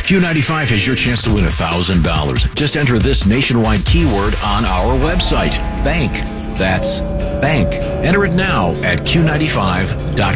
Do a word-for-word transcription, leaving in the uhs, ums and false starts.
Q ninety-five has your chance to win one thousand dollars. Just enter this nationwide keyword on our website, bank. That's bank. Enter it now at Q ninety-five dot com.